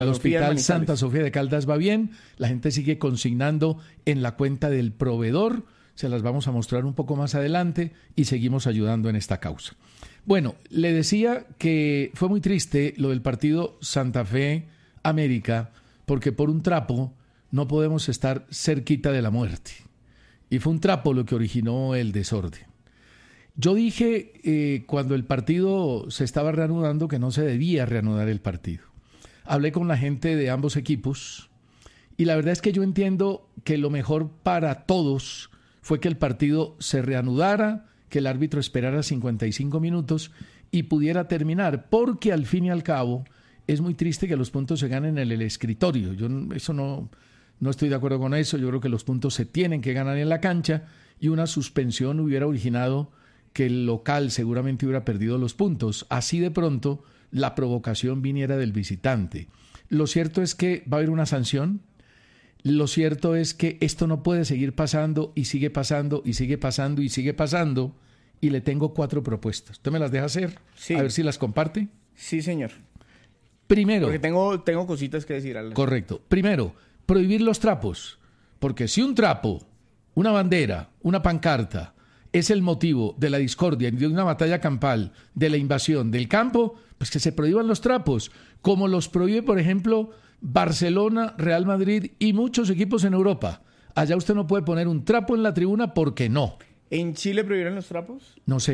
Al Hospital Santa Sofía de Caldas va bien, la gente sigue consignando en la cuenta del proveedor, se las vamos a mostrar un poco más adelante y seguimos ayudando en esta causa. Bueno, le decía que fue muy triste lo del partido Santa Fe América, porque por un trapo no podemos estar cerquita de la muerte. Y fue un trapo lo que originó el desorden. Yo dije cuando el partido se estaba reanudando que no se debía reanudar el partido. Hablé con la gente de ambos equipos y la verdad es que yo entiendo que lo mejor para todos fue que el partido se reanudara, que el árbitro esperara 55 minutos y pudiera terminar, porque al fin y al cabo es muy triste que los puntos se ganen en el escritorio. Yo eso no estoy de acuerdo con eso. Yo creo que los puntos se tienen que ganar en la cancha y una suspensión hubiera originado que el local seguramente hubiera perdido los puntos. Así de pronto la provocación viniera del visitante. Lo cierto es que va a haber una sanción. Lo cierto es que esto no puede seguir pasando y sigue pasando y sigue pasando y sigue pasando. Y le tengo 4 propuestas. ¿Usted me las deja hacer? Sí. A ver si las comparte. Sí, señor. Primero. Porque tengo cositas que decir. Correcto. Primero, prohibir los trapos. Porque si un trapo, una bandera, una pancarta es el motivo de la discordia, de una batalla campal, de la invasión del campo, pues que se prohíban los trapos. Como los prohíbe, por ejemplo, Barcelona, Real Madrid y muchos equipos en Europa. Allá usted no puede poner un trapo en la tribuna porque no. ¿En Chile prohibieron los trapos? No sé.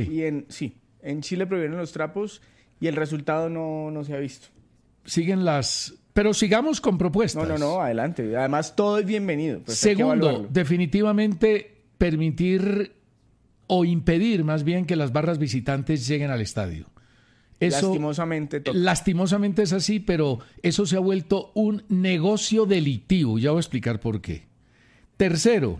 En Chile prohibieron los trapos y el resultado no se ha visto. Siguen las... Pero sigamos con propuestas. No, adelante. Además, todo es bienvenido. Pues segundo, definitivamente permitir o impedir más bien que las barras visitantes lleguen al estadio. Eso, lastimosamente es así, pero eso se ha vuelto un negocio delictivo. Ya voy a explicar por qué. Tercero,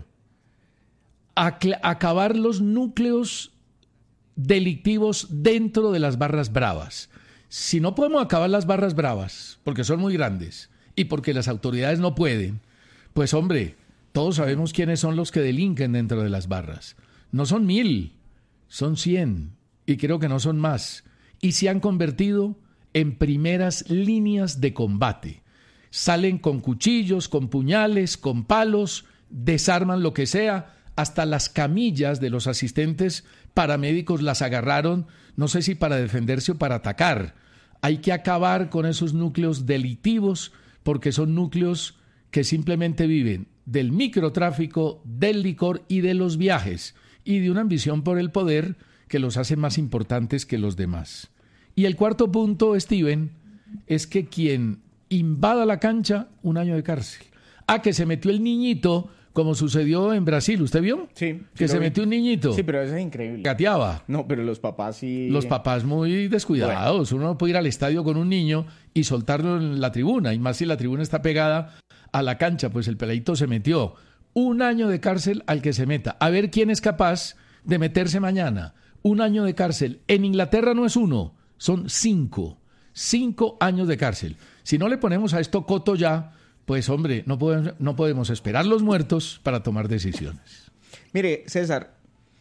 acabar los núcleos delictivos dentro de las barras bravas. Si no podemos acabar las barras bravas, porque son muy grandes y porque las autoridades no pueden, pues hombre, todos sabemos quiénes son los que delinquen dentro de las barras. No son 1000, son 100 y creo que no son más. Y se han convertido en primeras líneas de combate. Salen con cuchillos, con puñales, con palos, desarman lo que sea. Hasta las camillas de los asistentes paramédicos las agarraron, no sé si para defenderse o para atacar. Hay que acabar con esos núcleos delictivos porque son núcleos que simplemente viven del microtráfico, del licor y de los viajes y de una ambición por el poder que los hace más importantes que los demás. Y el cuarto punto, Steven, es que quien invada la cancha, 1 año de cárcel. Que se metió el niñito, como sucedió en Brasil, ¿usted vio? Sí. Que se metió un niñito. Sí, pero eso es increíble. Gateaba. No, pero los papás sí... Los papás muy descuidados. Bueno. Uno no puede ir al estadio con un niño y soltarlo en la tribuna, y más si la tribuna está pegada a la cancha, pues el peladito se metió. 1 año de cárcel al que se meta. A ver quién es capaz de meterse mañana. 1 año de cárcel. En Inglaterra no es 1, son 5. 5 años de cárcel. Si no le ponemos a esto coto ya, pues hombre, no podemos esperar los muertos para tomar decisiones. Mire, César,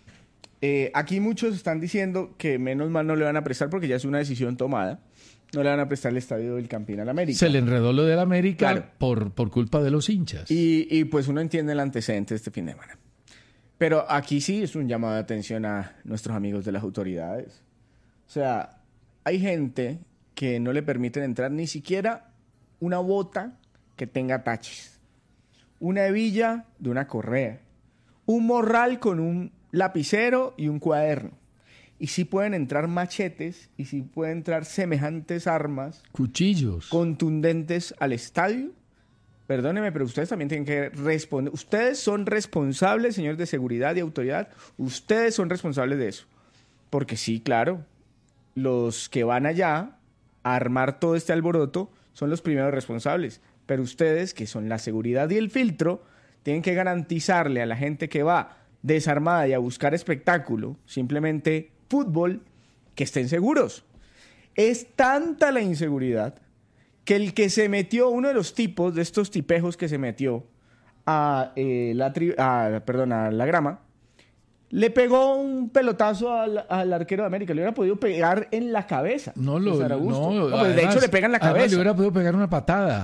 aquí muchos están diciendo que menos mal no le van a prestar porque ya es una decisión tomada. No le van a prestar el estadio del Campín al América. Se le enredó lo del América, claro, por culpa de los hinchas. Y pues uno entiende el antecedente de este fin de semana. Pero aquí sí es un llamado de atención a nuestros amigos de las autoridades. O sea, hay gente que no le permiten entrar ni siquiera una bota que tenga taches, una hebilla de una correa, un morral con un lapicero y un cuaderno. Y sí pueden entrar machetes y sí pueden entrar semejantes armas, cuchillos contundentes al estadio. Perdóneme, pero ustedes también tienen que responder. Ustedes son responsables, señores de seguridad y autoridad. Ustedes son responsables de eso. Porque sí, claro, los que van allá a armar todo este alboroto son los primeros responsables. Pero ustedes, que son la seguridad y el filtro, tienen que garantizarle a la gente que va desarmada y a buscar espectáculo, simplemente fútbol, que estén seguros. Es tanta la inseguridad que el que se metió, uno de los tipos de estos tipejos que se metió a la grama, le pegó un pelotazo al arquero de América. Le hubiera podido pegar en la cabeza. No, pues de hecho le pega en la cabeza. Le hubiera podido pegar una patada.